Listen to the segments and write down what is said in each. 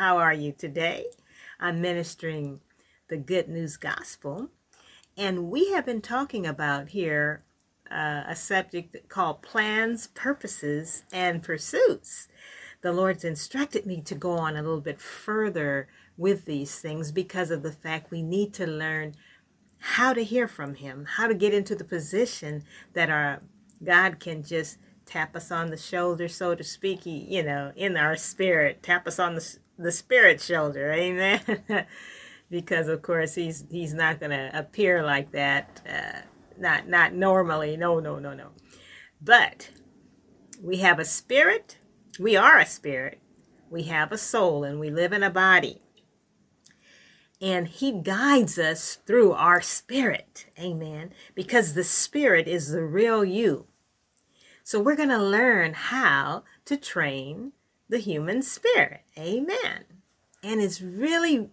How are you today? I'm ministering the Good News Gospel, and we have been talking about here a subject called plans, purposes, and pursuits. The Lord's instructed me to go on a little bit further with these things because of the fact we need to learn how to hear from Him, how to get into the position that our God can just tap us on the shoulder, so to speak, in our spirit, tap us on the spirit shoulder, amen. Because of course he's not going to appear like that, not normally, no. But we have a spirit, we are a spirit, we have a soul, and we live in a body. And He guides us through our spirit, amen, because the spirit is the real you. So we're going to learn how to train the human spirit, amen. And it's really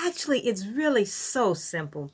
so simple.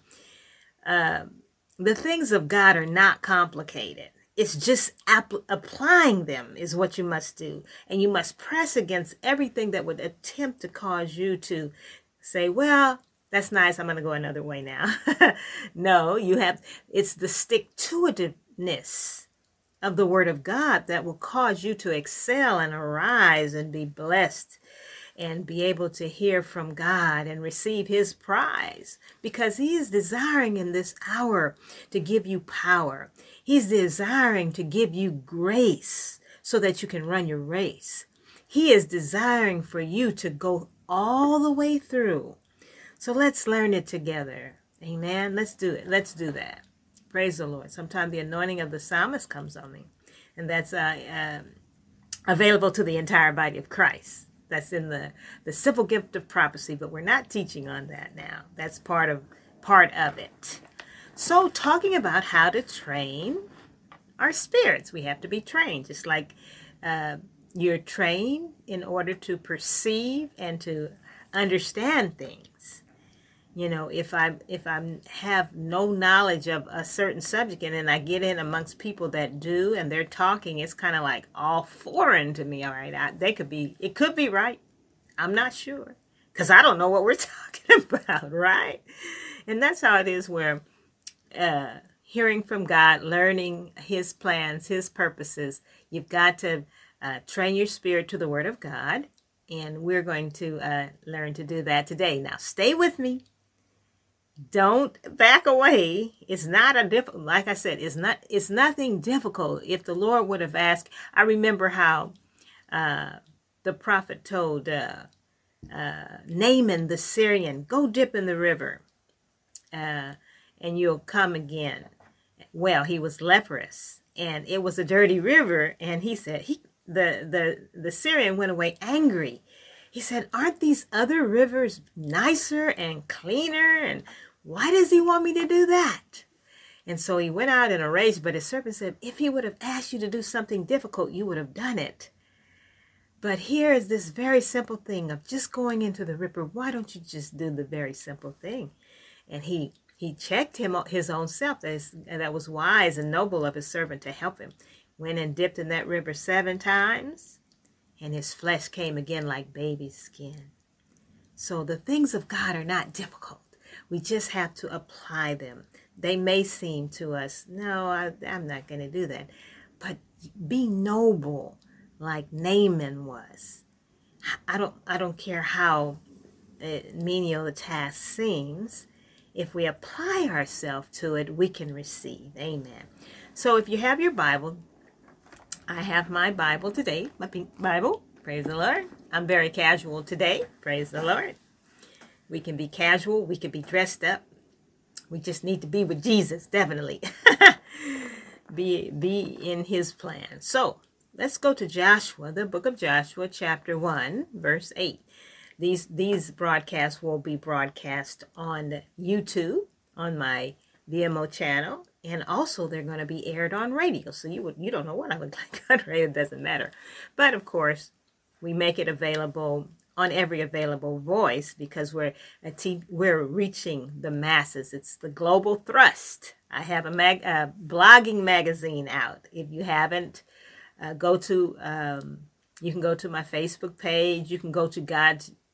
The things of God are not complicated. It's just applying them is what you must do. And you must press against everything that would attempt to cause you to say, well, that's nice, I'm going to go another way now. No, it's the stick-to-itiveness of the Word of God that will cause you to excel and arise and be blessed and be able to hear from God and receive His prize, because He is desiring in this hour to give you power. He's desiring to give you grace so that you can run your race. He is desiring for you to go all the way through. So let's learn it together. Amen. Let's do it. Let's do that. Praise the Lord. Sometimes the anointing of the psalmist comes on me, and that's available to the entire body of Christ. That's in the simple gift of prophecy, but we're not teaching on that now. That's part of it. So talking about how to train our spirits, we have to be trained, just like you're trained in order to perceive and to understand things. You know, if I have no knowledge of a certain subject and then I get in amongst people that do and they're talking, it's kind of like all foreign to me. All right, it could be right. I'm not sure because I don't know what we're talking about, right? And that's how it is where hearing from God, learning His plans, His purposes, you've got to train your spirit to the Word of God. And we're going to learn to do that today. Now, stay with me. Don't back away. It's not like I said, it's nothing difficult. If the Lord would have asked, I remember how the prophet told Naaman the Syrian, go dip in the river and you'll come again. Well, he was leprous and it was a dirty river. And he said, the Syrian went away angry. He said, aren't these other rivers nicer and cleaner? And why does he want me to do that? And so he went out in a rage, but his servant said, if he would have asked you to do something difficult, you would have done it. But here is this very simple thing of just going into the river. Why don't you just do the very simple thing? And he checked his own self, that was wise and noble of his servant to help him. Went and dipped in that river 7 times, and his flesh came again like baby skin. So the things of God are not difficult. We just have to apply them. They may seem to us, no, I'm not going to do that. But be noble like Naaman was. I don't care how menial the task seems. If we apply ourselves to it, we can receive. Amen. So if you have your Bible, I have my Bible today, my pink Bible. Praise the Lord. I'm very casual today. Praise the Lord. We can be casual. We can be dressed up. We just need to be with Jesus, definitely. be in His plan. So let's go to Joshua, the book of Joshua, chapter 1, verse 8. These broadcasts will be broadcast on YouTube, on my VMO channel, and also they're going to be aired on radio. So you don't know what I look like on radio. It doesn't matter. But of course, we make it available on every available voice because we're reaching the masses. It's the global thrust. I have a blogging magazine out. If you haven't, you can go to my Facebook page. You can go to God's